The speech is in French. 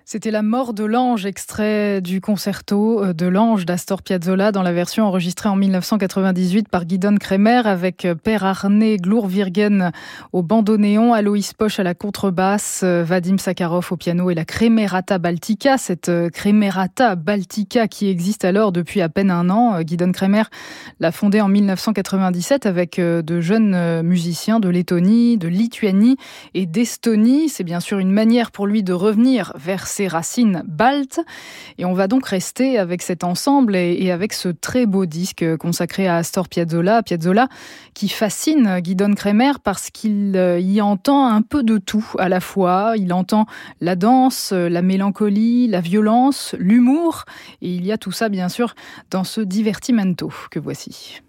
C'était La mort de l'ange, extrait du concerto de l'ange d'Astor Piazzolla dans la version enregistrée en 1998 par Gidon Kremer avec Per Arne Glorvirgen au bandoneon, Alois Posch à la contrebasse, Vadim Sakharov au piano et la Kremerata Baltica, cette Kremerata Baltica qui existe alors depuis à peine un an. Gidon Kremer l'a fondée en 1997 avec de jeunes musiciens de Lettonie, de Lituanie et d'Estonie. C'est bien sûr une manière pour lui de revenir vers ses racines baltes. Et on va donc rester avec cet ensemble et avec ce très beau disque consacré à Astor Piazzolla. Piazzolla qui fascine Gidon Kremer parce qu'il y entend un peu de tout à la fois. Il entend la danse, la mélancolie, la violence, l'humour. Et il y a tout ça, bien sûr, dans ce divertimento que voici.